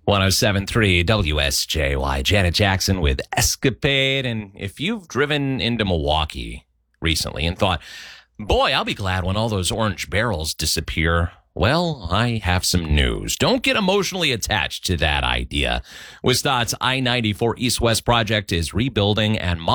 107.3 WSJY. Janet Jackson with Escapade. And if you've driven into Milwaukee recently and thought, boy, I'll be glad when all those orange barrels disappear, well, I have some news. Don't get emotionally attached to that idea. WSDOT's I-94 East-West project is rebuilding and